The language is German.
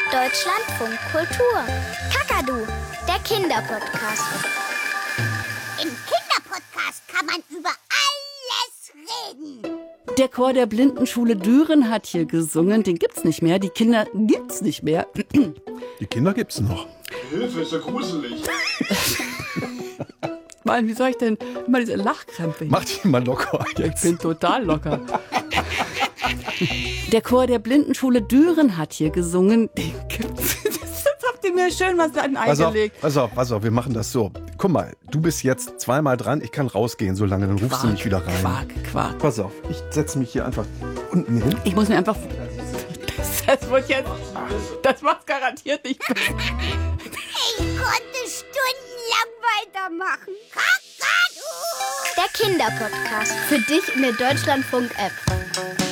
Deutschlandfunk Kultur. Kakadu, der Kinderpodcast. Im Kinderpodcast kann man über alles reden. Der Chor der Blindenschule Düren hat hier gesungen. Den gibt's nicht mehr. Die Kinder gibt's nicht mehr. Die Kinder gibt's noch. Hilfe, ist ja gruselig. Mann, wie soll ich denn immer diese Lachkrämpfe hier? Mach dich mal locker Ich jetzt. bin total locker. Der Chor der Blindenschule Düren hat hier gesungen. Den gibt's. Jetzt habt ihr mir schön was eingelegt. Pass auf, wir machen das so. Guck mal, du bist jetzt zweimal dran, ich kann rausgehen so lange, dann rufst du mich wieder rein. Quark. Pass auf, ich setze mich hier einfach unten hin. Ich muss mir einfach... Das wird jetzt... Das macht's garantiert nicht. Ich konnte stundenlang weitermachen. Kakadu! Der Kinderpodcast. Für dich in der Deutschlandfunk-App.